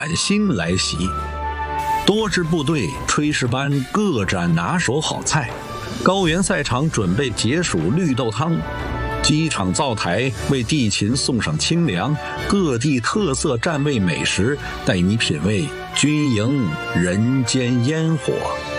冉新来袭，多支部队炊事班各展拿手好菜，高原赛场准备解暑绿豆汤，机场灶台为地勤送上清凉，各地特色站位美食带你品味军营人间烟火。